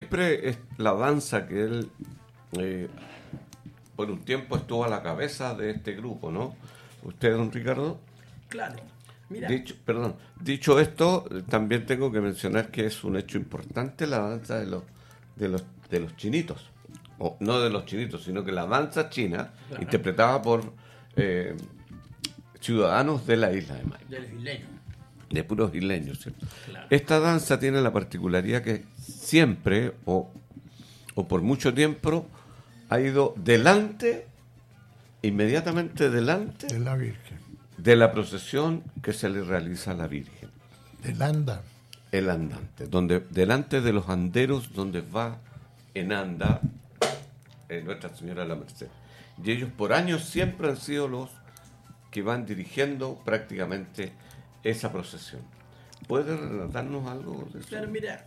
siempre es la danza que él por un tiempo estuvo a la cabeza de este grupo, ¿no? ¿Usted, don Ricardo? Claro. Mira. Dicho esto, también tengo que mencionar que es un hecho importante la danza de los chinitos. O, no de los chinitos, sino que la danza china, claro, interpretada por ciudadanos de la isla de Maipo. De los isleños. De puros isleños, ¿cierto? Claro. Esta danza tiene la particularidad que siempre, o por mucho tiempo, ha ido inmediatamente delante de la Virgen, de la procesión que se le realiza a la Virgen. El andante, donde delante de los anderos donde va en anda Nuestra Señora de la Merced. Y ellos por años siempre han sido los que van dirigiendo prácticamente esa procesión. ¿Puede relatarnos algo de eso? Claro, mira,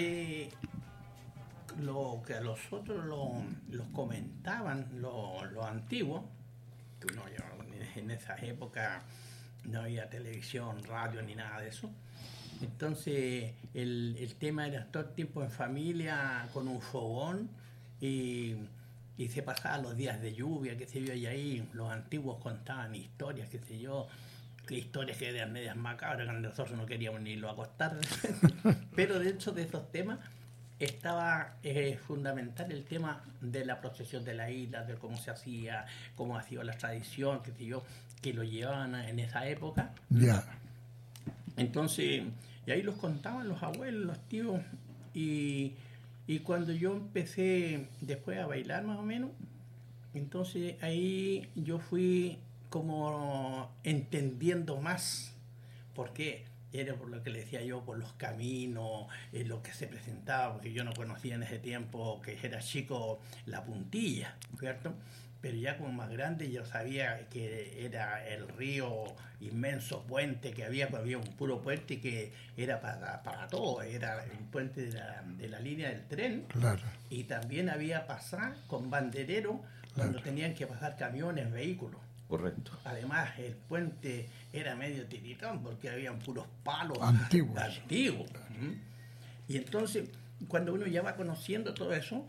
lo que a los otros los comentaban los antiguos, que uno en esa época no había televisión, radio ni nada de eso. Entonces el tema era todo el tiempo en familia con un fogón y se pasaban los días de lluvia, qué sé yo, y ahí los antiguos contaban historias, qué sé yo, que historias que eran medias macabras, que nosotros no queríamos ni lo acostar. Pero dentro de esos temas estaba fundamental el tema de la procesión de la isla, de cómo se hacía, cómo hacía la tradición, qué sé yo, que lo llevaban en esa época. Ya. Entonces, y ahí los contaban los abuelos, los tíos, y cuando yo empecé después a bailar más o menos, entonces ahí yo fui como entendiendo más por qué. Era por lo que le decía yo, por los caminos, lo que se presentaba, porque yo no conocía en ese tiempo, que era chico, la puntilla, ¿cierto? Pero ya como más grande yo sabía que era el río, inmenso puente que había un puro puente que era para todo, era el puente de la línea del tren. Claro. Y también había pasar con banderero cuando tenían que pasar camiones, vehículos. Correcto. Además, el puente era medio tiritón porque habían puros palos antiguos. Y entonces, cuando uno ya va conociendo todo eso,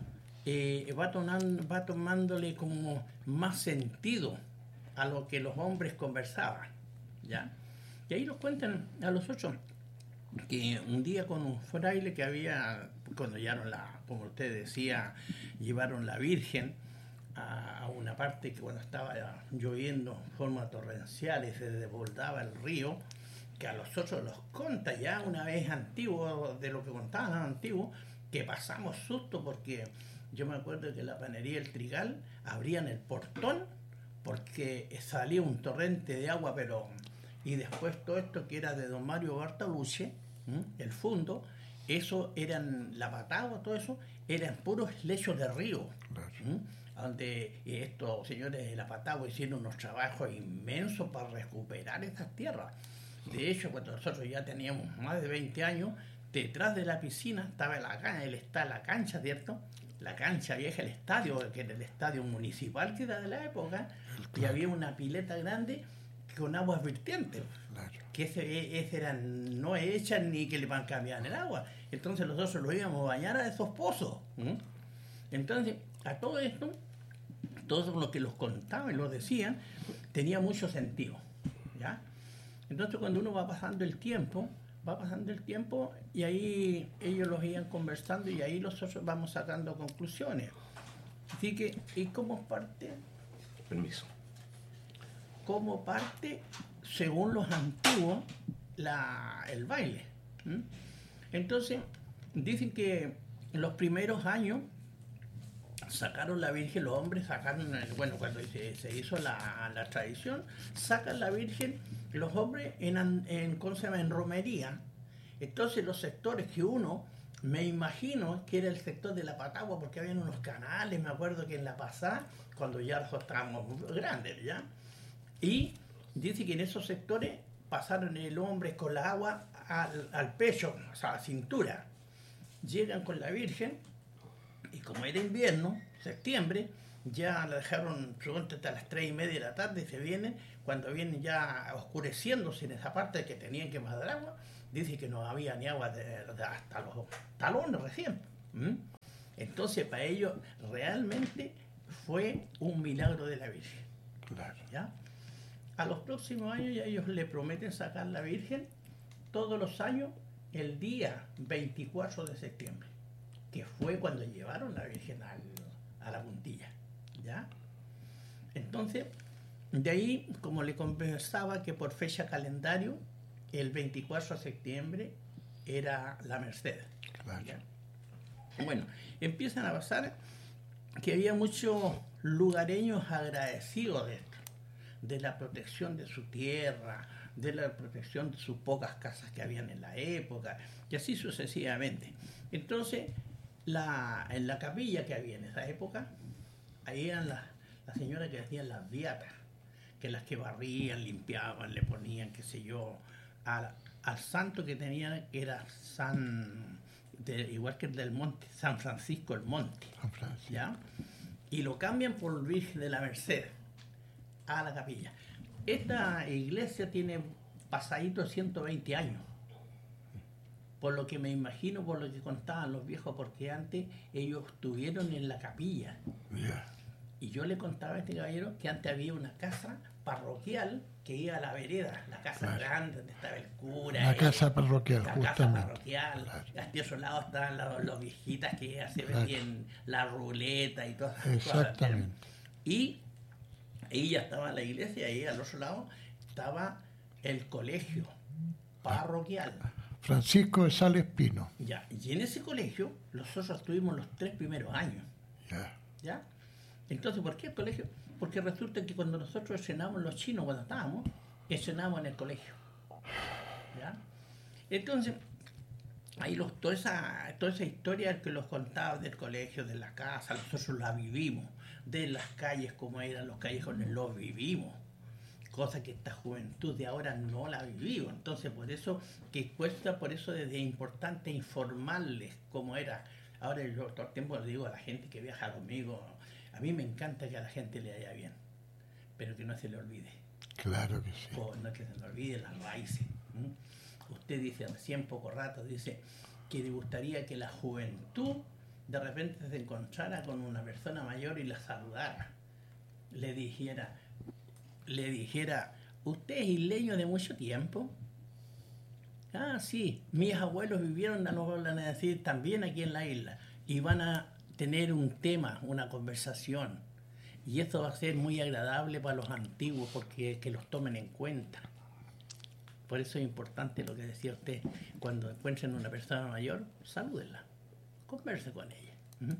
va tomándole como más sentido a lo que los hombres conversaban, ¿ya? Y ahí nos cuentan a los 8 que un día con un fraile que había, cuando llevaron como usted decía, llevaron la Virgen a una parte que cuando estaba lloviendo en forma torrencial y se desbordaba el río, que a los otros los conta ya una vez antiguo, de lo que contaban antiguo, que pasamos susto porque yo me acuerdo que la panería El Trigal abrían el portón porque salía un torrente de agua, y después todo esto que era de don Mario Bartolucci, el fondo, eso eran la Patagua, todo eso, eran puros lechos de río. Claro. Donde estos señores de la Patagua hicieron unos trabajos inmensos para recuperar estas tierras. De hecho, cuando nosotros ya teníamos más de 20 años, detrás de la piscina estaba la cancha, ¿cierto? La cancha vieja, el estadio, que era el estadio municipal que era de la época, claro. Y había una pileta grande con aguas vertientes, claro. Que ese eran no hechas ni que le van cambiar el agua. Entonces nosotros lo íbamos a bañar a esos pozos. Entonces, a todo esto, todo lo que los contaban y los decían, tenía mucho sentido, ¿ya? Entonces, cuando uno va pasando el tiempo y ahí ellos los iban conversando y ahí nosotros vamos sacando conclusiones. Así que, ¿y cómo parte? Permiso. ¿Cómo parte, según los antiguos, el baile? Entonces, dicen que en los primeros años sacaron la Virgen, los hombres sacaron, cuando se hizo la tradición, sacan la Virgen los hombres en romería. Entonces los sectores que uno, me imagino que era el sector de la Patagua, porque había unos canales, me acuerdo que en la pasada, cuando ya nosotros estábamos grandes, ¿ya? Y dice que en esos sectores pasaron el hombre con la agua al pecho, o sea, a la cintura. Llegan con la Virgen, y como era invierno, septiembre, ya la dejaron pronto hasta las 3:30 de la tarde, se vienen, cuando vienen ya oscureciéndose en esa parte que tenían que mandar agua, dice que no había ni agua hasta los talones recién. Entonces, para ellos realmente fue un milagro de la Virgen. Claro. ¿Ya? A los próximos años ya ellos le prometen sacar la Virgen todos los años el día 24 de septiembre, que fue cuando llevaron la Virgen a la puntilla. ¿Ya? Entonces, de ahí, como le conversaba, que por fecha calendario, el 24 de septiembre era la Merced. Claro. ¿Ya? Bueno, empiezan a pasar que había muchos lugareños agradecidos de esto, de la protección de su tierra, de la protección de sus pocas casas que habían en la época, y así sucesivamente. Entonces, en la capilla que había en esa época, ahí eran las señoras que hacían las viatas, que las que barrían, limpiaban, le ponían, qué sé yo, al santo que tenían, que era igual que el del monte, San Francisco el Monte. San Francisco. ¿Ya? Y lo cambian por Virgen de la Merced a la capilla. Esta iglesia tiene pasadito 120 años, por lo que me imagino, por lo que contaban los viejos, porque antes ellos estuvieron en la capilla. Yeah. Y yo le contaba a este caballero que antes había una casa parroquial que iba a la vereda, la casa Claro. grande donde estaba el cura. La casa parroquial, La justamente. casa parroquial. Claro. Hacia esos lados estaban los viejitas que se Claro. vendían la ruleta y todo. Exactamente. Y ahí ya estaba la iglesia, y ahí al otro lado estaba el colegio parroquial. Francisco de Sales Pino. Ya, y en ese colegio nosotros estuvimos los 3 primeros años. Ya. ¿Ya? Entonces, ¿por qué el colegio? Porque resulta que cuando nosotros cenamos los chinos, cuando estábamos, cenamos en el colegio. ¿Ya? Entonces, ahí toda esa historia que los contaba del colegio, de la casa, nosotros la vivimos, de las calles como eran los callejones, los vivimos. Cosa que esta juventud de ahora no la vivimos. Entonces, por eso que cuesta, por eso es importante informarles cómo era. Ahora yo todo el tiempo le digo a la gente que viaja conmigo, a mí me encanta que a la gente le vaya bien, pero que no se le olvide. Claro que sí. No que se le olvide las raíces. Usted dice recién poco rato, dice que le gustaría que la juventud de repente se encontrara con una persona mayor y la saludara. Le dijera, ¿usted es isleño de mucho tiempo? Ah, sí, mis abuelos vivieron, nos van a decir, también aquí en la isla, y van a tener un tema, una conversación, y esto va a ser muy agradable para los antiguos, porque que los tomen en cuenta. Por eso es importante lo que decía usted, cuando encuentren una persona mayor, salúdenla, converse con ella.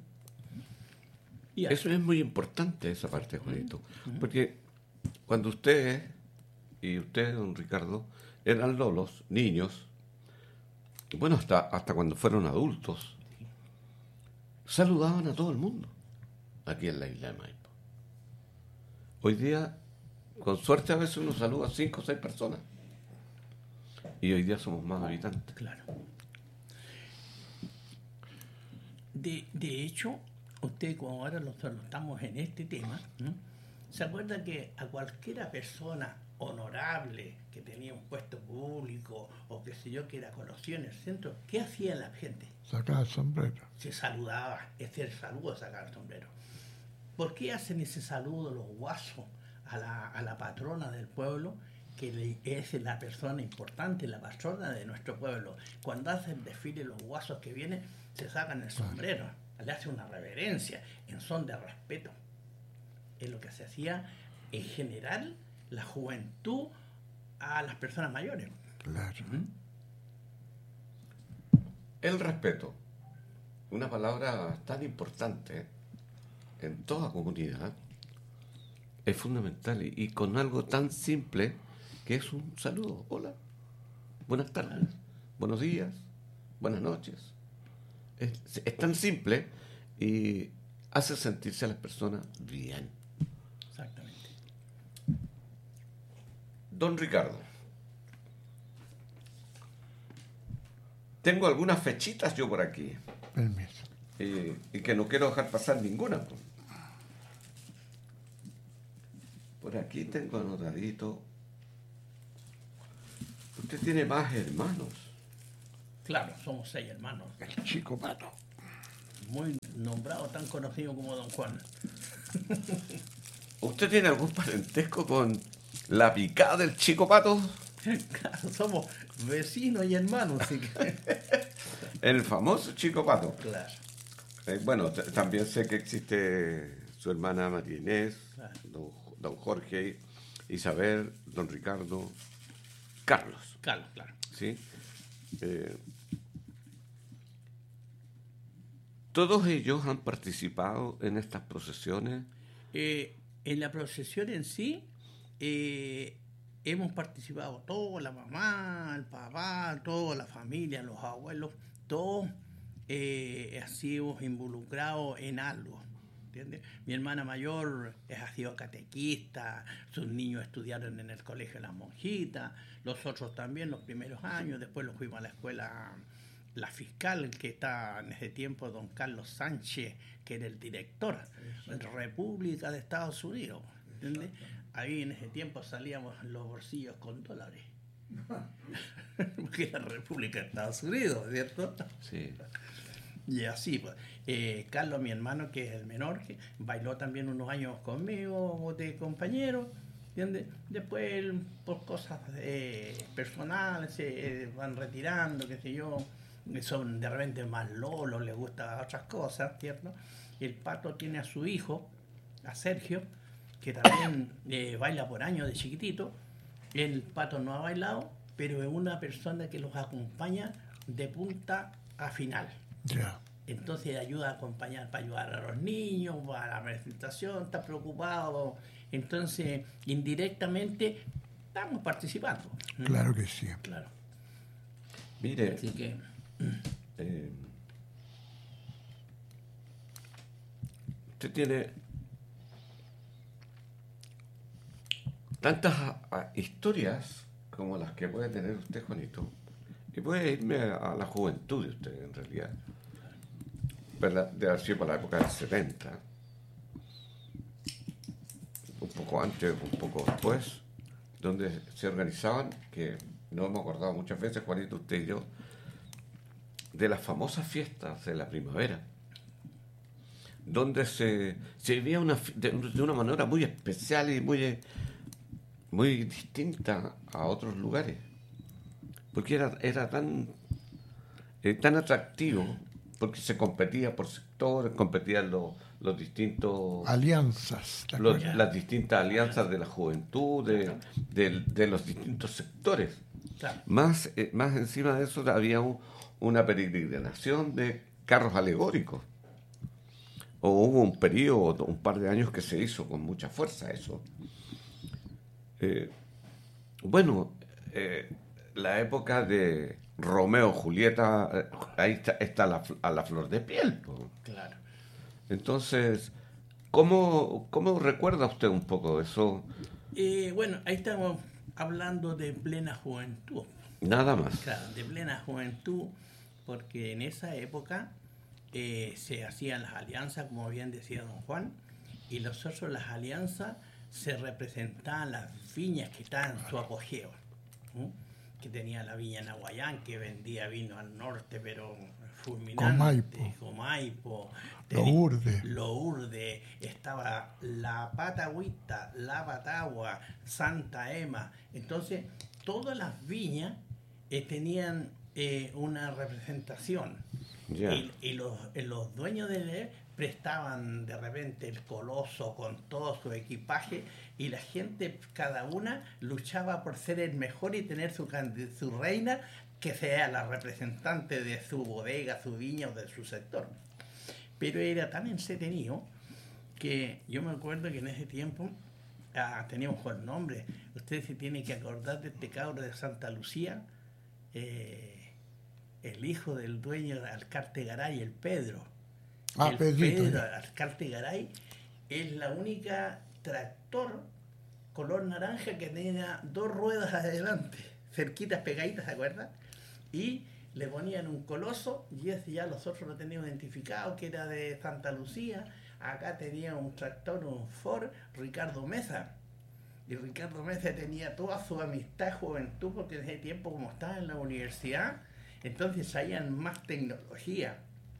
Y Eso es muy importante, esa parte, Juanito, porque cuando usted y usted, don Ricardo, eran lolos, niños, bueno, hasta cuando fueron adultos, saludaban a todo el mundo aquí en la isla de Maipo. Hoy día, con suerte, a veces uno saluda a 5 o 6 personas. Y hoy día somos más habitantes. Claro. De hecho, usted, como ahora nosotros estamos en este tema, ¿se acuerda que a cualquiera persona honorable que tenía un puesto público o qué sé yo, que era conocido en el centro, qué hacía la gente? Sacaba el sombrero. Se saludaba, el saludo, sacar el sombrero. ¿Por qué hacen ese saludo los guasos a la patrona del pueblo, que es la persona importante, la patrona de nuestro pueblo? Cuando hacen desfile los guasos que vienen, se sacan el sombrero, le hacen una reverencia en son de respeto. Es lo que se hacía en general la juventud a las personas mayores. Claro. El respeto, una palabra tan importante en toda comunidad, es fundamental y con algo tan simple que es un saludo. Hola, buenas tardes, buenos días, buenas noches. Es tan simple y hace sentirse a las personas bien. Exactamente. Don Ricardo, tengo algunas fechitas yo por aquí Permiso. y que no quiero dejar pasar ninguna. Por aquí tengo anotadito. Usted tiene más hermanos. Claro, somos 6 hermanos. El chico pato. muy nombrado, tan conocido como Don Juan. ¿Usted tiene algún parentesco con la picada del Chico Pato? Claro, somos vecinos y hermanos, así que... El famoso Chico Pato. Claro. Bueno, también sé que existe su hermana María Inés, Claro. don Jorge, Isabel, don Ricardo, Carlos, Carlos, claro. ¿sí? ¿Todos ellos han participado en estas procesiones? En la procesión en sí, hemos participado todos, la mamá, el papá, toda la familia, los abuelos, todos así hemos involucrado en algo. ¿Entiendes? Mi hermana mayor ha sido catequista, sus niños estudiaron en el colegio Las Monjitas, los otros también los primeros años, después los fuimos a la escuela La Fiscal, que está en ese tiempo don Carlos Sánchez, que era el director de República de Estados Unidos. ¿Entiendes? Ahí en ese tiempo salíamos los bolsillos con dólares. Porque era República de Estados Unidos, ¿cierto? Sí. Y así, pues. Carlos, mi hermano, que es el menor, que bailó también unos años conmigo de compañero, ¿entiendes? Después, por cosas personales, se van retirando, qué sé yo, son de repente más lolos, les gustan otras cosas, ¿cierto? Y el Pato tiene a su hijo, a Sergio, que también baila por años de chiquitito. El Pato no ha bailado, pero es una persona que los acompaña de punta a final. Ya. Entonces ayuda a acompañar para ayudar a los niños, para la presentación, está preocupado. Entonces, indirectamente, estamos participando. Claro que sí. Claro. Mire, Así que, usted tiene tantas historias como las que puede tener usted, Juanito, y puede irme a la juventud de usted, en realidad. De haber sido para la época del 70, un poco antes, un poco después, donde se organizaban, que no hemos acordado muchas veces, Juanito, usted y yo, de las famosas fiestas de la primavera, donde se vivía de una manera muy especial y muy distinta a otros lugares, porque era tan atractivo, porque se competía por sectores, competían los distintos... Alianzas. las distintas alianzas de la juventud, de los distintos sectores. claro. Más encima de eso había una peregrinación de carros alegóricos. O hubo un periodo, un par de años que se hizo con mucha fuerza eso. La época de Romeo Julieta, ahí está a la flor de piel. Po. Claro. Entonces, ¿cómo recuerda usted un poco eso? Bueno, ahí estamos hablando de plena juventud. Nada más. Claro, de plena juventud, porque en esa época se hacían las alianzas, como bien decía don Juan, y nosotros las alianzas se representaban las viñas que estaban en su apogeo. ¿Sí? Que tenía la viña Nahuayán, que vendía vino al norte, pero fulminante. Comaipo. Lourdes. Estaba la Patagüita, la Patagua, Santa Ema. Entonces, todas las viñas tenían una representación. Yeah. Y los dueños de él prestaban de repente el coloso con todo su equipaje y la gente, cada una, luchaba por ser el mejor y tener su reina que sea la representante de su bodega, su viña o de su sector. Pero era tan entretenido que yo me acuerdo que en ese tiempo teníamos el nombre. Ustedes se tienen que acordar de este cabro de Santa Lucía, el hijo del dueño de Alcarte Garay, el Pedro. Pedrito. Pedro Alcarte Garay es la única tractor color naranja que tenía dos ruedas adelante, cerquitas, pegaditas, ¿se acuerdan? Y le ponían un coloso y ese ya los otros lo tenían identificado, que era de Santa Lucía. Acá tenía un tractor, un Ford, Ricardo Mesa. Y Ricardo Mesa tenía toda su amistad, juventud, porque en ese tiempo, como estaba en la universidad, entonces traían más tecnología.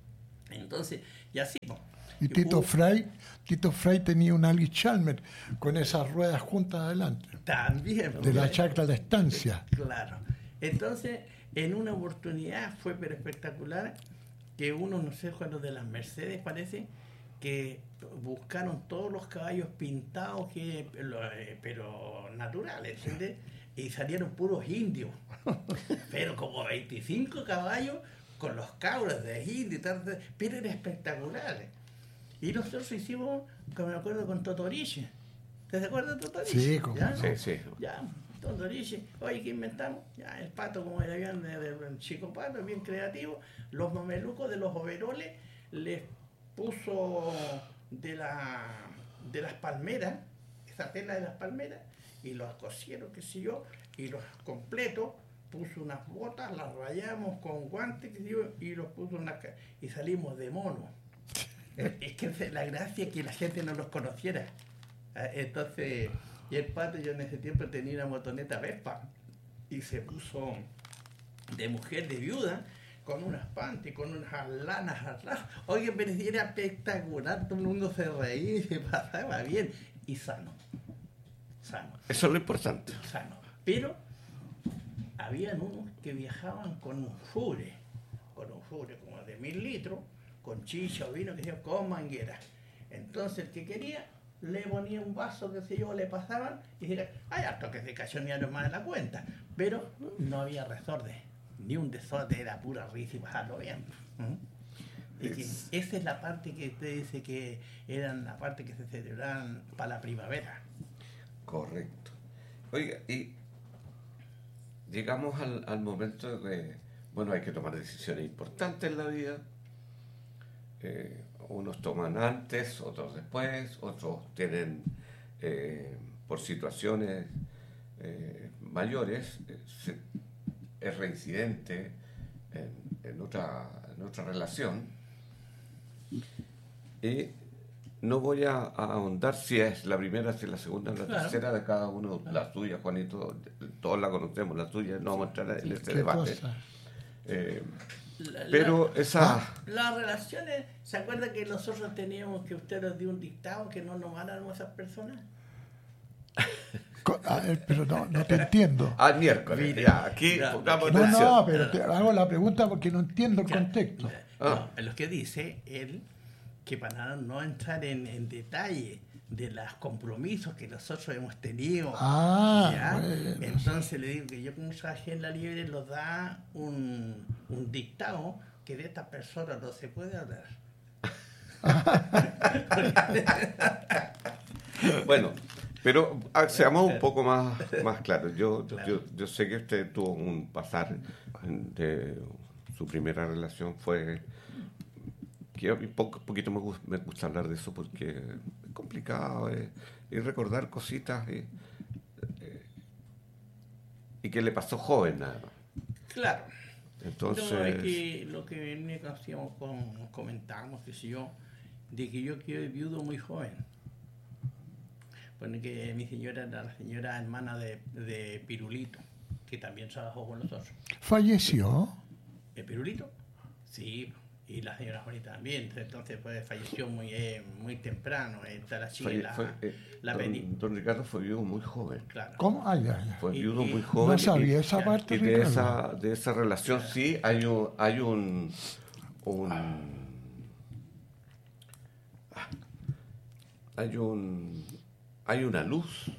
Entonces, y así, po. Y Tito Fray tenía un Alice Chalmers con esas ruedas juntas adelante. También. De la chacra a la estancia. Claro. Entonces, en una oportunidad fue pero espectacular que uno, no sé, cuando de las Mercedes parece, que buscaron todos los caballos pintados, pero naturales, ¿entiendes? Y salieron puros indios. Pero como 25 caballos con los cabros de indio, pero era espectacular. Y nosotros hicimos, como me acuerdo, con Totoriche. ¿Te acuerdas de Totoriche? Sí, como ¿Ya? Sí, sí. Ya, Totoriche. Oye, ¿qué inventamos? Ya, el pato, como era bien de chico pato, bien creativo. Los mamelucos de los overoles les puso de las palmeras, esa tela de las palmeras, y los cosieron, qué sé yo, y los completos, puso unas botas, las rayamos con guantes, qué sé yo, y los puso y salimos de mono. Es que la gracia es que la gente no los conociera. Entonces, y el pato, yo en ese tiempo tenía una motoneta Vespa, y se puso de mujer, de viuda, con unas panties, con unas lanas atrás. Oye, pero era espectacular, todo el mundo se reía y se pasaba bien. Y sano. Eso es lo importante. Sano. Pero habían unos que viajaban con un fure como de 1000 litros, con chicha o vino, que se con manguera. Entonces el que quería, le ponía un vaso, qué sé yo, le pasaban, y decía, hay harto que se cachonearon más de la cuenta. Pero no había resorde. Ni un desorden, era pura risa y pasarlo bien. Esa es la parte que usted dice que eran la parte que se celebraban para la primavera. Correcto. Oiga, y llegamos al momento de, bueno, hay que tomar decisiones importantes en la vida. Unos toman antes, otros después, otros tienen por situaciones mayores, es reincidente en otra relación. Y no voy a ahondar si es la primera, si es la segunda, la tercera de cada uno. La tuya, Juanito, todos la conocemos, la tuya, no vamos a entrar en este debate. Pero las relaciones, ¿se acuerda que nosotros teníamos que usted nos dio un dictado que no nombráramos a esas personas? Pero no te entiendo. Miércoles, ya, aquí pongamos atención. No, pero te hago la pregunta porque no entiendo el contexto. Lo que dice él, que para no entrar en detalle de los compromisos que nosotros hemos tenido, bueno, entonces le digo que yo como trabajé en la Libre nos da un dictado que de estas personas no se puede hablar. Bueno, pero seamos un poco más claros. Yo sé que usted tuvo un pasar de su primera relación, fue que un poquito me gusta hablar de eso porque es complicado y recordar cositas y que le pasó joven nada más. Claro. Entonces, no, es que lo que comentábamos, que si yo, de que yo quedé viudo muy joven. Bueno, que mi señora era la señora hermana de Pirulito, que también trabajó con nosotros. ¿Falleció? ¿El Pirulito? Sí, y la señora Juanita también. Entonces pues falleció muy temprano. Está la chica, la Penny. Don Ricardo fue viudo muy joven. Claro. ¿Cómo? Ya. Fue viudo muy joven. No sabía esa parte. Y de esa relación sí hay una luz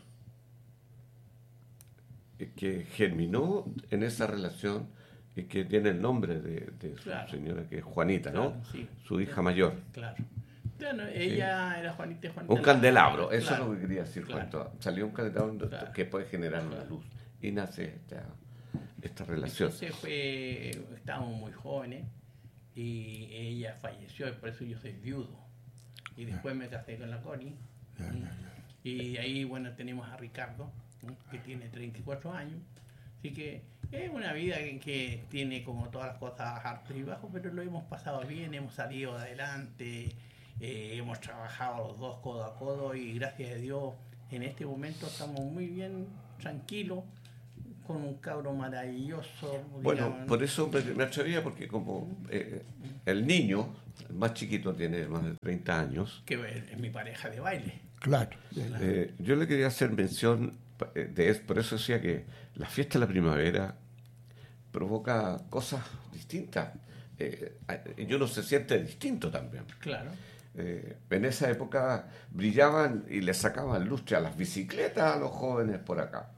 que germinó en esa relación y que tiene el nombre de su señora, que es Juanita, ¿no? Sí, su hija mayor. Claro. Bueno, ella era Juanita. Un candelabro, eso es lo que quería decir. Salió un candelabro que puede generar una luz y nace esta relación. Entonces estábamos muy jóvenes y ella falleció, y por eso yo soy viudo. Y después me casé con la Connie. Y ahí, bueno, tenemos a Ricardo, que tiene 34 años. Así que es una vida que tiene como todas las cosas altos y bajos, pero lo hemos pasado bien, hemos salido adelante, hemos trabajado los dos codo a codo y gracias a Dios en este momento estamos muy bien, tranquilos, con un cabro maravilloso. Bueno, digamos, por eso me atrevía, porque como el niño, el más chiquito, tiene más de 30 años. que es mi pareja de baile. Claro. Yo le quería hacer mención de eso, por eso decía que la fiesta de la primavera provoca cosas distintas. Y uno se siente distinto también. Claro. En esa época brillaban y le sacaban lustre a las bicicletas a los jóvenes por acá.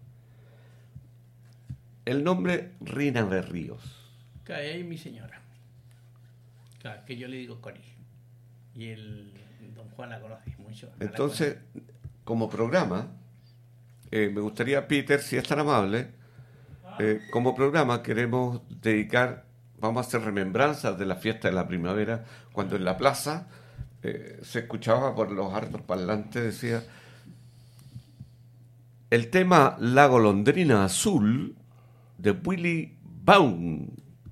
El nombre Rina Berríos. Claro, ahí mi señora. Claro, que yo le digo Cori. Y el don Juan la conoce mucho. Entonces, como programa, me gustaría, Peter, si es tan amable, como programa queremos dedicar, vamos a hacer remembranzas de la fiesta de la primavera, cuando en la plaza se escuchaba por los hartos parlantes, decía, el tema La golondrina azul de Willy Baum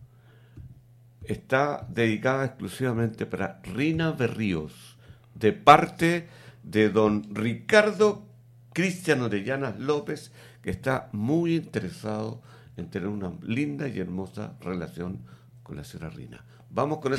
está dedicada exclusivamente para Rina Berríos, de parte de don Ricardo Cristian Orellana López, que está muy interesado en tener una linda y hermosa relación con la señora Rina. Vamos con